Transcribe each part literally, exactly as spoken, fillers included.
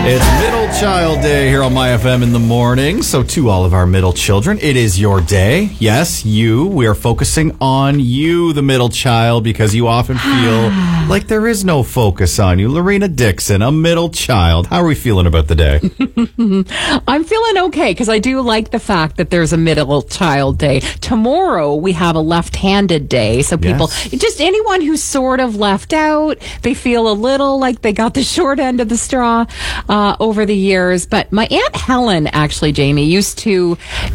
It's Middle Child Day here on My F M in the morning. So to all of our middle children, it is your day. Yes, you. We are focusing on you, the middle child, because you often feel like there is no focus on you. Lorena Dixon, a middle child. How are we feeling about the day? I'm feeling okay because I do like the fact that there's a Middle Child Day. Tomorrow we have a left-handed day. So people, Yes. just anyone who's sort of left out, they feel a little like they got the short end of the straw uh, over the years. But my Aunt Helen, actually, Jamie, used to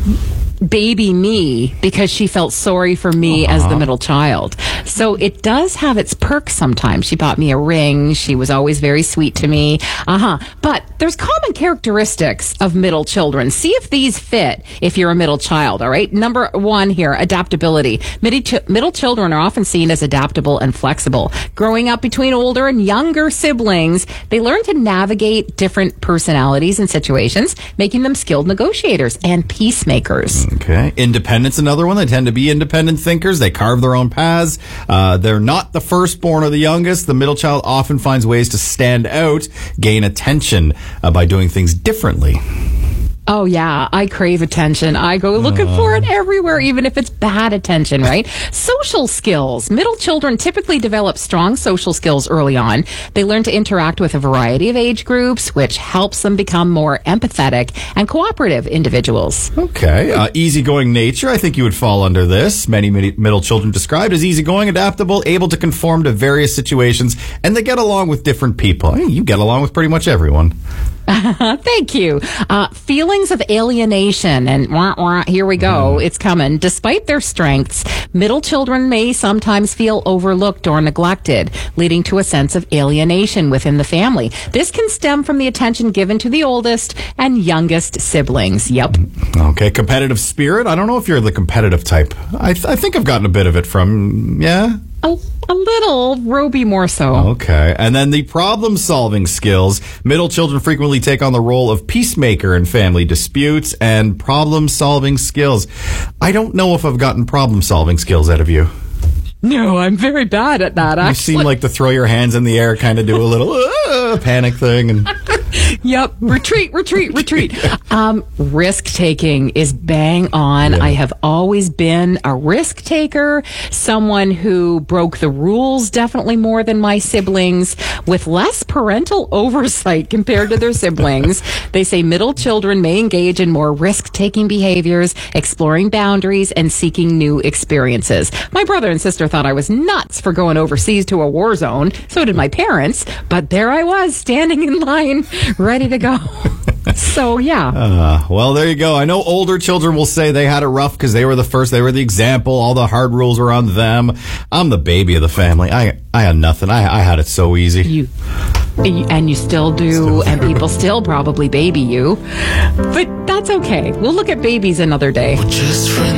baby me because she felt sorry for me uh-huh. as the middle child. So it does have its perks sometimes. She bought me a ring. She was always very sweet to me. Uh-huh. But there's common characteristics of middle children. See if these fit if you're a middle child, all right? Number one here, adaptability. Middle, ch- middle children are often seen as adaptable and flexible. Growing up between older and younger siblings, they learn to navigate different personalities and situations, making them skilled negotiators and peacemakers. Okay. Independence, another one. They tend to be independent thinkers. They carve their own paths. Uh, they're not the firstborn or the youngest. The middle child often finds ways to stand out, gain attention uh, by doing things differently. Oh, yeah. I crave attention. I go looking uh, for it everywhere, even if it's bad attention, right? Social skills. Middle children typically develop strong social skills early on. They learn to interact with a variety of age groups, which helps them become more empathetic and cooperative individuals. Okay. Uh, easygoing nature. I think you would fall under this. Many, many middle children described as easygoing, adaptable, able to conform to various situations, and they get along with different people. Hey, you get along with pretty much everyone. Thank you. Uh, feelings of alienation, and wah, wah, here we go. Mm. It's coming. Despite their strengths, middle children may sometimes feel overlooked or neglected, leading to a sense of alienation within the family. This can stem from the attention given to the oldest and youngest siblings. Yep. Okay. Competitive spirit. I don't know if you're the competitive type. I, th- I think I've gotten a bit of it from, yeah. A, a little, Roby more so. Okay. And then the problem-solving skills. Middle children frequently take on the role of peacemaker in family disputes and problem-solving skills. I don't know if I've gotten problem-solving skills out of you. No, I'm very bad at that, actually. You seem like to throw your hands in the air, kind of do a little uh, panic thing. And Yep. Retreat, retreat, retreat. Um, risk taking is bang on. Yeah. I have always been a risk taker, someone who broke the rules definitely more than my siblings, with less parental oversight compared to their siblings. They say middle children may engage in more risk taking behaviors, exploring boundaries, and seeking new experiences. My brother and sister thought I was nuts for going overseas to a war zone. So did my parents. But there I was, standing in line, ready to go. So, yeah. Uh, well, there you go. I know older children will say they had it rough because they were the first, they were the example, all the hard rules were on them. I'm the baby of the family. I I had nothing. I, I had it so easy. You, and you still do, still and people still probably baby you. But that's okay. We'll look at babies another day.